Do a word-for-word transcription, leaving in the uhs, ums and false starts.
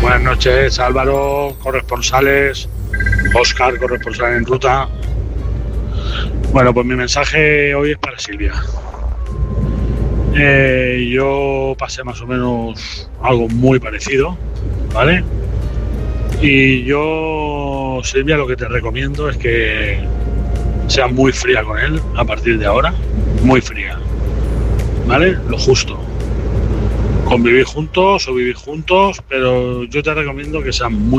Buenas noches, Álvaro, corresponsales, Óscar, corresponsal en ruta. Bueno, pues mi mensaje hoy es para Silvia. Eh, yo pasé más o menos algo muy parecido, ¿vale? Y yo, Silvia, lo que te recomiendo es que seas muy fría con él a partir de ahora, muy fría, ¿vale? Lo justo. Convivir juntos o vivir juntos, pero yo te recomiendo que seas muy